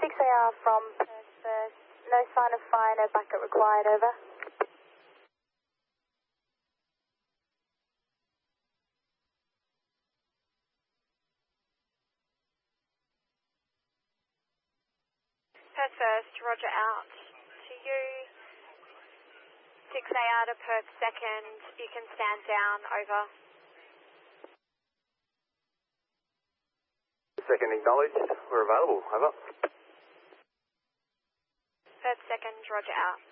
6AR from Perth first. No sign of fire, no backup required, over. Perth first, roger out. To you, 6AR to Perth second, you can stand down, over. Second acknowledged, we're available, over. Perth second, roger out.